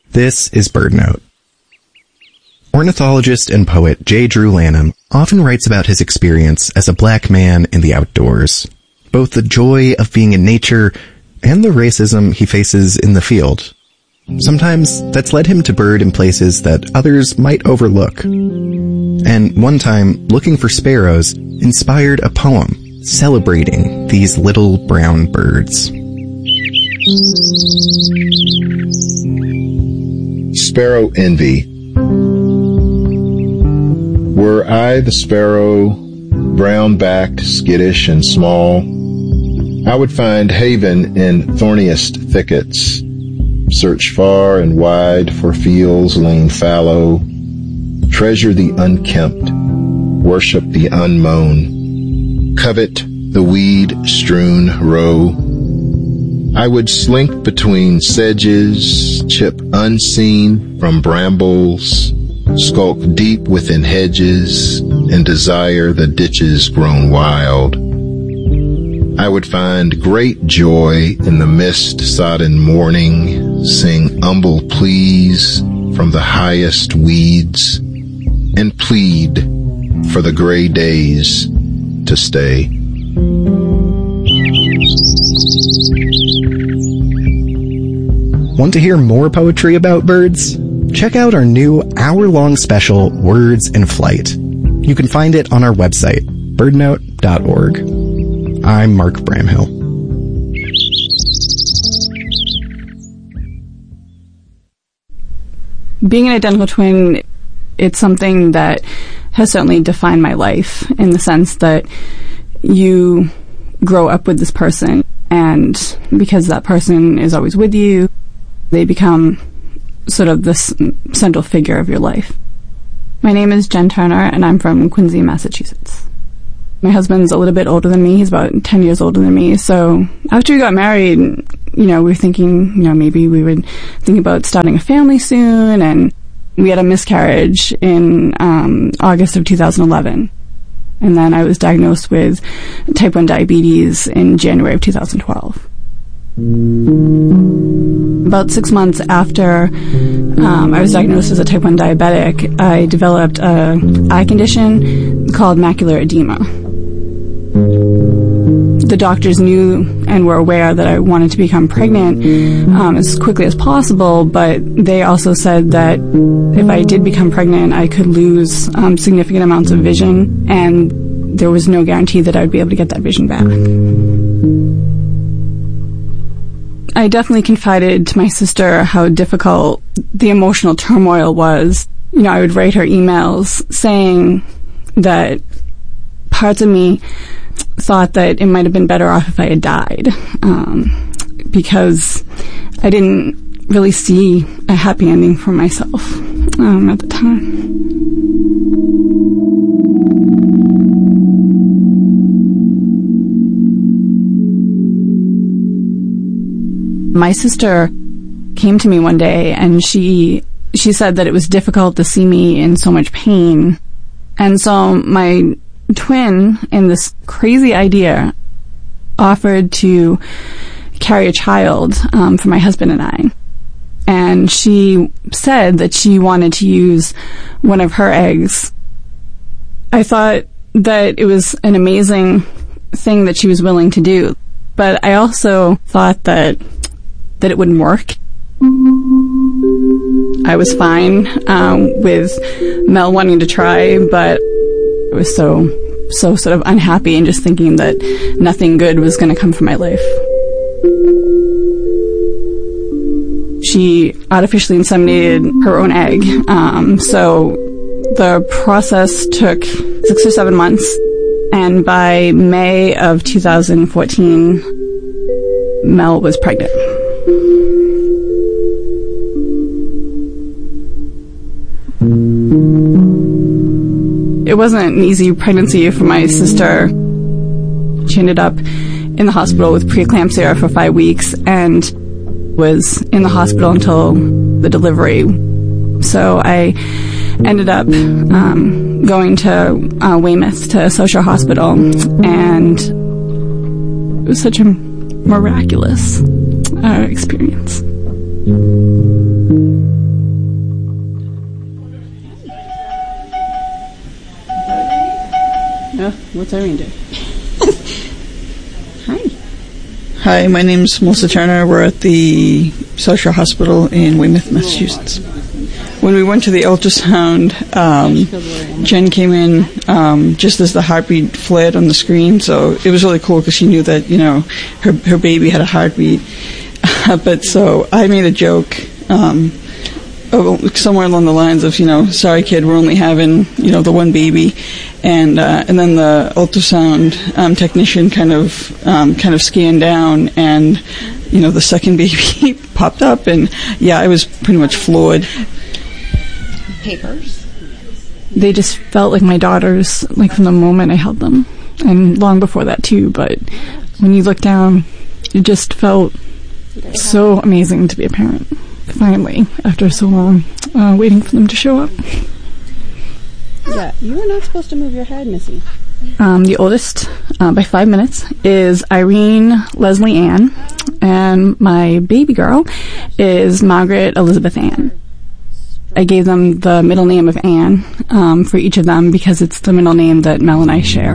This is BirdNote. Ornithologist and poet J. Drew Lanham often writes about his experience as a black man in the outdoors, both the joy of being in nature and the racism he faces in the field. Sometimes that's led him to bird in places that others might overlook. And one time, looking for sparrows inspired a poem celebrating these little brown birds. Sparrow Envy. Were I the sparrow, brown-backed, skittish, and small, I would find haven in thorniest thickets, search far and wide for fields lain fallow, treasure the unkempt, worship the unmown, covet the weed-strewn row. I would slink between sedges, chip unseen from brambles, skulk deep within hedges, and desire the ditches grown wild. I would find great joy in the mist-sodden morning, sing humble pleas from the highest weeds, and plead for the gray days to stay. Want to hear more poetry about birds? Check out our new hour-long special, Words in Flight. You can find it on our website, birdnote.org. I'm Mark Bramhill. Being an identical twin, it's something that has certainly defined my life in the sense that you grow up with this person, and because that person is always with you, they become sort of this central figure of your life. My name is Jen Turner, and I'm from Quincy, Massachusetts. My husband's a little bit older than me. He's about 10 years older than me. So after we got married, we were thinking, maybe we would think about starting a family soon, and we had a miscarriage in August of 2011. And then I was diagnosed with type 1 diabetes in January of 2012. About 6 months after I was diagnosed as a type 1 diabetic, I developed an eye condition called macular edema. The doctors knew and were aware that I wanted to become pregnant as quickly as possible, but they also said that if I did become pregnant, I could lose significant amounts of vision, and there was no guarantee that I would be able to get that vision back. I definitely confided to my sister how difficult the emotional turmoil was. I would write her emails saying that parts of me thought that it might have been better off if I had died, because I didn't really see a happy ending for myself at the time. My sister came to me one day, and she said that it was difficult to see me in so much pain. And so my twin, in this crazy idea, offered to carry a child for my husband and I. And she said that she wanted to use one of her eggs. I thought that it was an amazing thing that she was willing to do, but I also thought that it wouldn't work. I was fine with Mel wanting to try, but I was so sort of unhappy and just thinking that nothing good was going to come from my life. She artificially inseminated her own egg, so the process took 6 or 7 months, and by May of 2014, Mel was pregnant. It wasn't an easy pregnancy for my sister. She ended up in the hospital with preeclampsia for 5 weeks and was in the hospital until the delivery. So I ended up going to Weymouth to Social Hospital, and it was such a miraculous experience. What's Irene do? Hi. Hi, my name's Melissa Turner. We're at the South Shore Hospital in Weymouth, Massachusetts. When we went to the ultrasound, Jen came in just as the heartbeat flared on the screen, so it was really cool because she knew that, her baby had a heartbeat. But so I made a joke somewhere along the lines of, sorry kid, we're only having, the one baby. And then the ultrasound technician kind of scanned down, and the second baby popped up, and I was pretty much floored. Papers. They just felt like my daughters, like from the moment I held them, and long before that too. But when you look down, it just felt so amazing to be a parent. Finally, after so long, waiting for them to show up. Yeah, you were not supposed to move your head, Missy. The oldest, by 5 minutes, is Irene Leslie Ann, and my baby girl is Margaret Elizabeth Ann. I gave them the middle name of Ann for each of them because it's the middle name that Mel and I share.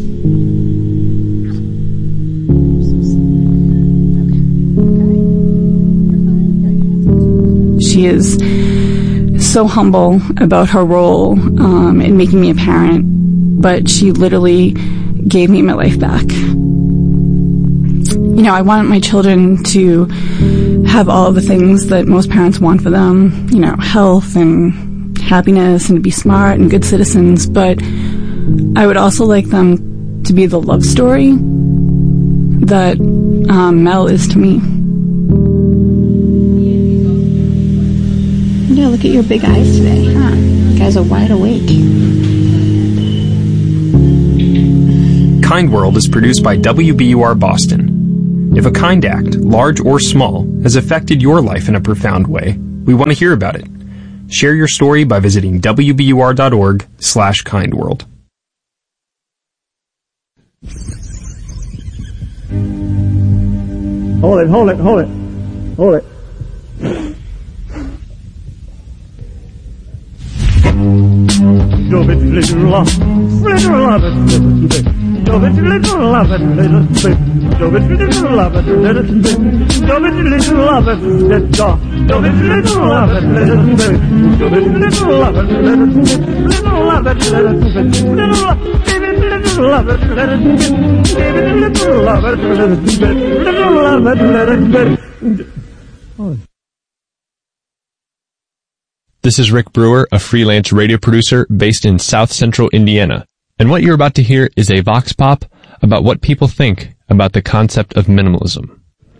She is so humble about her role in making me a parent, but she literally gave me my life back. I want my children to have all of the things that most parents want for them, health and happiness and to be smart and good citizens, but I would also like them to be the love story that Mel is to me. Yeah, look at your big eyes today, huh? You guys are wide awake. Kind World is produced by WBUR Boston. If a kind act, large or small, has affected your life in a profound way, we want to hear about it. Share your story by visiting wbur.org/kindworld. Hold it. This is Rick Brewer, a freelance radio producer based in South Central Indiana. And what you're about to hear is a vox pop about what people think about the concept of minimalism.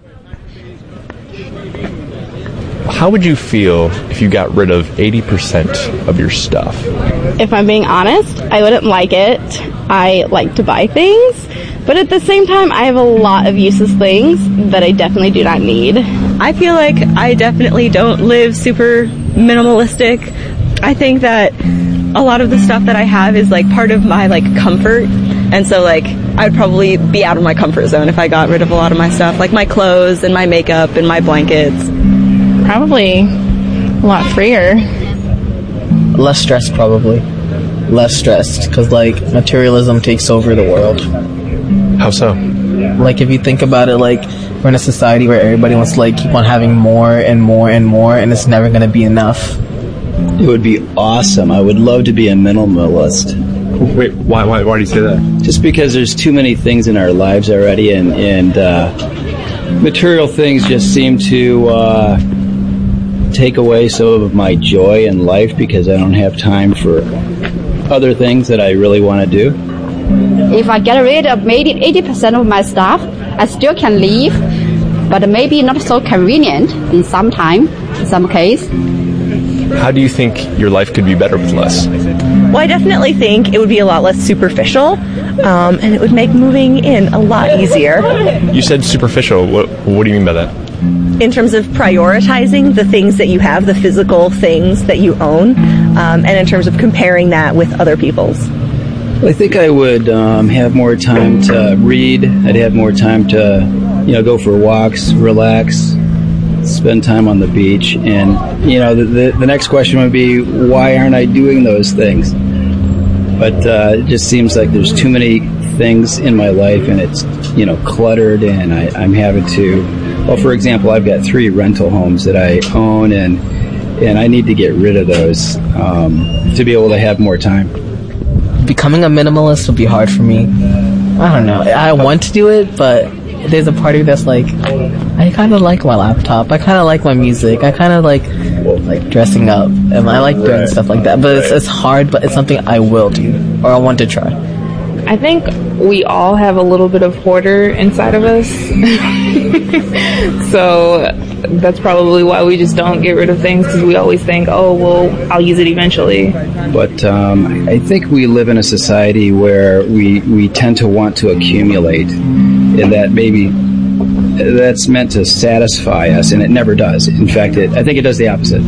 How would you feel if you got rid of 80% of your stuff? If I'm being honest, I wouldn't like it. I like to buy things, but at the same time, I have a lot of useless things that I definitely do not need. I feel like I definitely don't live super minimalistic. I think that a lot of the stuff that I have is like part of my like comfort, and so like I'd probably be out of my comfort zone if I got rid of a lot of my stuff, like my clothes and my makeup and my blankets. Probably a lot freer. Less stressed, probably. Less stressed, because like materialism takes over the world. How so? Like if you think about it, like we're in a society where everybody wants to like keep on having more and more and more, and it's never going to be enough. It would be awesome. I would love to be a minimalist. Wait, why do you say that? Just because there's too many things in our lives already, and material things just seem to take away some of my joy in life because I don't have time for other things that I really want to do. If I get rid of maybe 80% of my stuff, I still can live, but maybe not so convenient in some case. How do you think your life could be better with less? Well, I definitely think it would be a lot less superficial, and it would make moving in a lot easier. You said superficial. What do you mean by that? In terms of prioritizing the things that you have, the physical things that you own, and in terms of comparing that with other people's. I think I would have more time to read. I'd have more time to, go for walks, relax, spend time on the beach. And, the next question would be, why aren't I doing those things? But it just seems like there's too many things in my life, and it's, cluttered, and I'm having to, well, for example, I've got 3 rental homes that I own, and I need to get rid of those to be able to have more time. Becoming a minimalist would be hard for me. I don't know. I want to do it, but there's a part of me that's like, I kind of like my laptop. I kind of like my music. I kind of like dressing up, and I like doing stuff like that. But it's hard, but it's something I will do, or I want to try. I think we all have a little bit of hoarder inside of us. So that's probably why we just don't get rid of things, because we always think, oh, well, I'll use it eventually. But I think we live in a society where we tend to want to accumulate, and that maybe that's meant to satisfy us, and it never does. In fact, I think it does the opposite.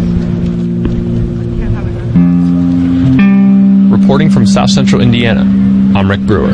Reporting from South Central Indiana, I'm Rick Brewer.